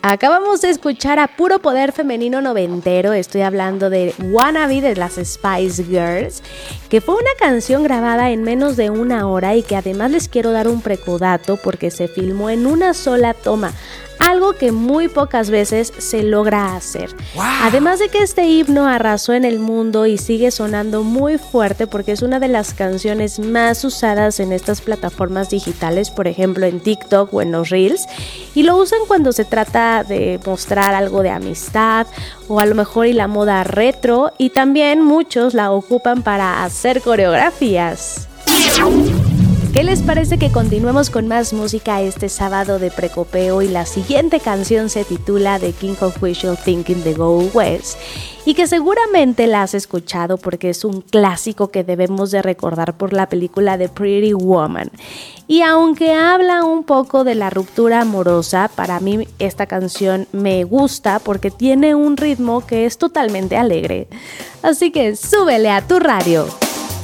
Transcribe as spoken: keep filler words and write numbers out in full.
Acabamos de escuchar a puro poder femenino noventero, estoy hablando de Wannabe de las Spice Girls, que fue una canción grabada en menos de una hora y que además les quiero dar un precodato porque se filmó en una sola toma, algo que muy pocas veces se logra hacer. Wow. Además de que este himno arrasó en el mundo y sigue sonando muy fuerte porque es una de las canciones más usadas en estas plataformas digitales, por ejemplo en TikTok o en los Reels, y lo usan cuando se trata de mostrar algo de amistad o a lo mejor y la moda retro, y también muchos la ocupan para hacer coreografías. ¿Qué les parece que continuemos con más música este sábado de precopeo? Y la siguiente canción se titula The King of Wishful Thinking de Go West, y que seguramente la has escuchado porque es un clásico que debemos de recordar por la película de Pretty Woman. Y aunque habla un poco de la ruptura amorosa, para mí esta canción me gusta porque tiene un ritmo que es totalmente alegre. Así que súbele a tu radio.